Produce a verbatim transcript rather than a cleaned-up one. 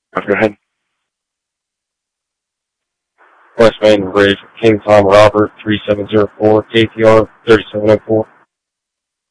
Go ahead. West Main Bridge, King Tom Robert, three seven zero four, K T R thirty-seven oh four.